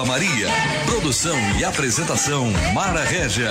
Maria. Produção e apresentação Mara Régia.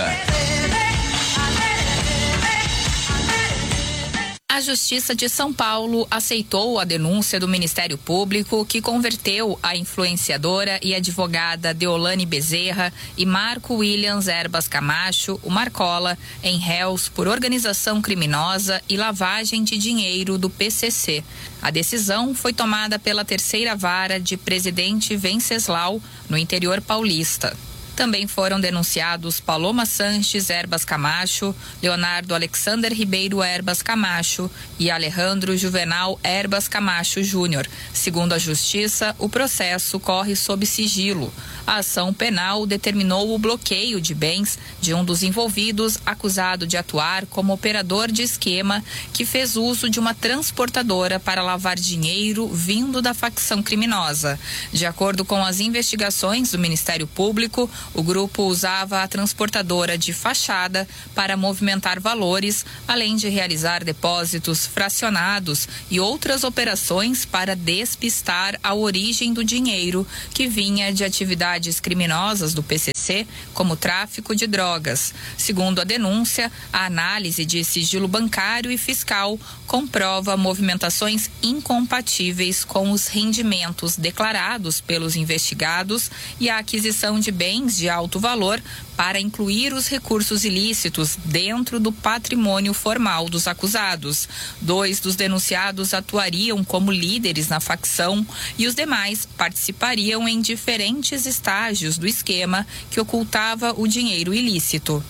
A Justiça de São Paulo aceitou a denúncia do Ministério Público que converteu a influenciadora e advogada Deolane Bezerra e Marco Williams Erbas Camacho, o Marcola, em réus por organização criminosa e lavagem de dinheiro do PCC. A decisão foi tomada pela Terceira Vara de Presidente Venceslau, no interior paulista. Também foram denunciados Paloma Sanches Erbas Camacho, Leonardo Alexander Ribeiro Erbas Camacho e Alejandro Juvenal Erbas Camacho Júnior. Segundo a Justiça, o processo corre sob sigilo. A ação penal determinou o bloqueio de bens de um dos envolvidos, acusado de atuar como operador de esquema que fez uso de uma transportadora para lavar dinheiro vindo da facção criminosa. De acordo com as investigações do Ministério Público, o grupo usava a transportadora de fachada para movimentar valores, além de realizar depósitos fracionados e outras operações para despistar a origem do dinheiro que vinha de atividades criminosas do PCC, como tráfico de drogas. Segundo a denúncia, a análise de sigilo bancário e fiscal comprova movimentações incompatíveis com os rendimentos declarados pelos investigados e a aquisição de bens de alto valor para incluir os recursos ilícitos dentro do patrimônio formal dos acusados. 2 dos denunciados atuariam como líderes na facção e os demais participariam em diferentes estágios do esquema que ocultava o dinheiro ilícito.